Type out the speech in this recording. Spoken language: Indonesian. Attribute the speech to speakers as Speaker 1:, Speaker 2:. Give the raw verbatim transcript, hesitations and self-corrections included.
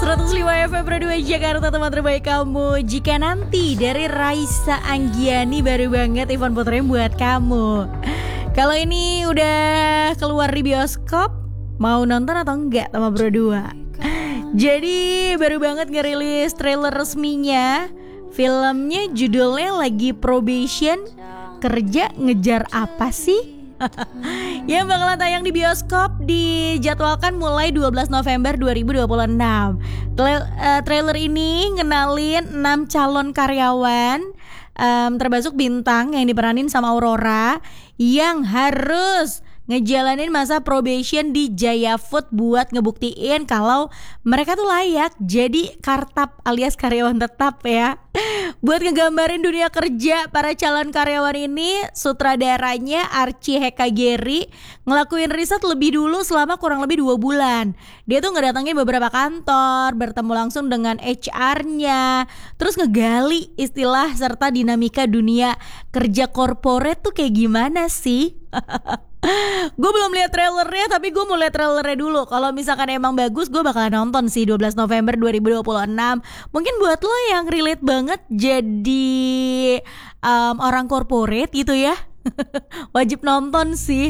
Speaker 1: seratus lima F M Radio Jakarta, teman terbaik kamu. Jika nanti dari Raisa Anggiani, baru banget Ivan puterin buat kamu. Kalau ini udah keluar di bioskop, mau nonton atau enggak sama berdua? Jadi baru banget ngerilis trailer resminya. Filmnya judulnya lagi Probation. Kerja ngejar apa sih? Yang bakalan tayang di bioskop dijadwalkan mulai dua belas November dua ribu dua puluh enam. Tra- uh, Trailer ini ngenalin enam calon karyawan, um, termasuk Bintang yang diperanin sama Aurora, yang harus ngejalanin masa probation di Jaya Food buat ngebuktiin kalau mereka tuh layak jadi kartap alias karyawan tetap ya. Buat ngegambarin dunia kerja para calon karyawan ini, sutradaranya Archie Hekageri ngelakuin riset lebih dulu selama kurang lebih dua bulan. Dia tuh ngedatengin beberapa kantor, bertemu langsung dengan H R-nya, terus ngegali istilah serta dinamika dunia kerja corporate tuh kayak gimana sih. Gue belum lihat trailernya, tapi gue mau lihat trailernya dulu. Kalau misalkan emang bagus, gue bakalan nonton sih dua belas November dua ribu dua puluh enam. Mungkin buat lo yang relate banget jadi um, orang corporate gitu ya, wajib nonton sih.